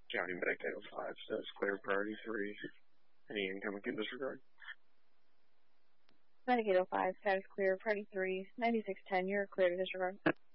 County Medicaid 05, status clear, priority 3. Any incoming can disregard. Medicaid 05, status clear, priority 3, 9610, you're clear to disregard.